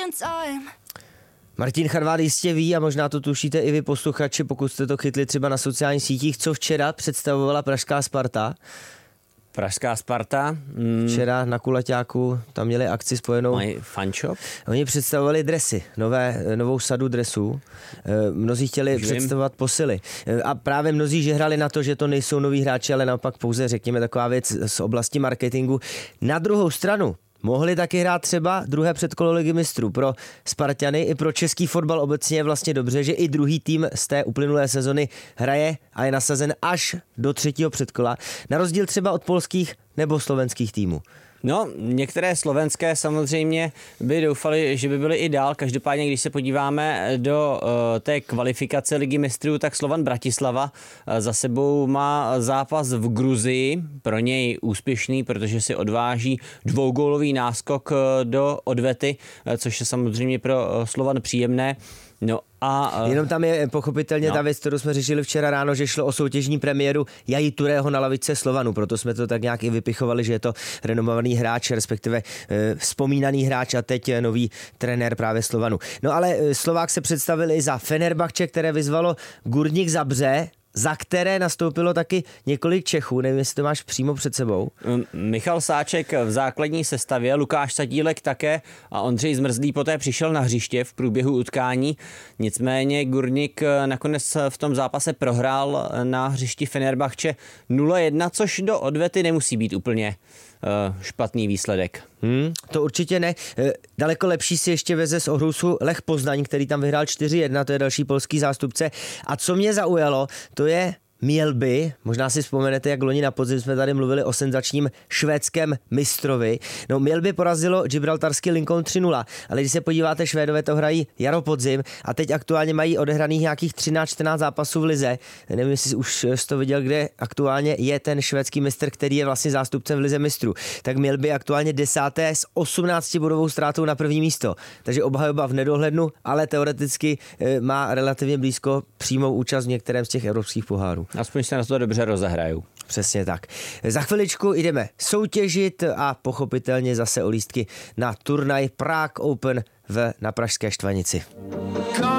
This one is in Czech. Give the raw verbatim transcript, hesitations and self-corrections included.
Martin Charvát jistě ví, a možná to tušíte i vy posluchači, pokud jste to chytli třeba na sociálních sítích, co včera představovala pražská Sparta. Pražská Sparta. Mm. Včera na Kulaťáku tam měli akci spojenou. Mají fanshop. Oni představovali dresy, nové, novou sadu dresů. Mnozí chtěli Žím. představovat posily. A právě mnozí žehrali na to, že to nejsou noví hráči, ale naopak pouze, řekněme, taková věc z oblasti marketingu. Na druhou stranu mohli taky hrát třeba druhé předkolo Ligy mistrů. Pro Spartany i pro český fotbal obecně je vlastně dobře, že i druhý tým z té uplynulé sezony hraje a je nasazen až do třetího předkola. Na rozdíl třeba od polských nebo slovenských týmů. No, některé slovenské samozřejmě by doufali, že by byly i dál. Každopádně, když se podíváme do uh, té kvalifikace Ligy mistrů, tak Slovan Bratislava uh, za sebou má zápas v Gruzii, pro něj úspěšný, protože si odváží dvougólový náskok uh, do odvety, uh, což je samozřejmě pro uh, Slovan příjemné. No a, uh, Jenom tam je pochopitelně no. ta věc, kterou jsme řešili včera ráno, že šlo o soutěžní premiéru Jaji Turého na lavice Slovanu, proto jsme to tak nějak i vypichovali, že je to renomovaný hráč, respektive e, vzpomínaný hráč a teď nový trenér právě Slovanu. No ale Slovák se představil i za Fenerbahče, které vyzvalo Gurník Zabrze, za které nastoupilo taky několik Čechů, nevím, jestli to máš přímo před sebou. Michal Sáček v základní sestavě, Lukáš Sadílek také a Ondřej Zmrzlý poté přišel na hřiště v průběhu utkání. Nicméně Gurník nakonec v tom zápase prohrál na hřišti Fenerbahče nula jedna, což do odvety nemusí být úplně špatný výsledek. Hmm, to určitě ne. Daleko lepší si ještě veze z Ohrusu Lech Poznaň, který tam vyhrál čtyři jedna, to je další polský zástupce. A co mě zaujalo, to je Mjällby. Možná si vzpomenete, jak loni na podzim jsme tady mluvili o senzačním švédském mistrovi. No, Mjällby porazilo gibraltarský Lincoln tři nula, ale když se podíváte, Švédové to hrají jaro podzim a teď aktuálně mají odehraných nějakých třináct čtrnáct zápasů v lize. Nevím, jestli už jsi to viděl, kde aktuálně je ten švédský mistr, který je vlastně zástupcem v lize mistrů. Tak Mjällby aktuálně desáté s osmnácti bodovou ztrátou na první místo. Takže obhajoba v nedohlednu, ale teoreticky má relativně blízko přímou účast v některém z těch evropských pohárů. Aspoň se na to dobře rozehrajou. Přesně tak. Za chviličku jdeme soutěžit a pochopitelně zase o lístky na turnaj Prague Open v, na Pražské Štvanici.